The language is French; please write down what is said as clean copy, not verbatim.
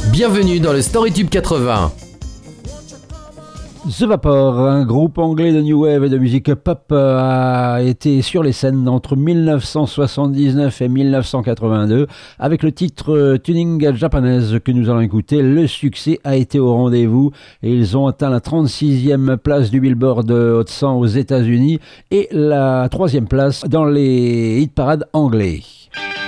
Bienvenue dans le StoryTube 80. The Vapor, un groupe anglais de new wave et de musique pop, a été sur les scènes entre 1979 et 1982 avec le titre Tuning Japanese que nous allons écouter. Le succès a été au rendez-vous et ils ont atteint la 36e place du Billboard Hot 100 aux États-Unis et la 3e place dans les hit parades anglais.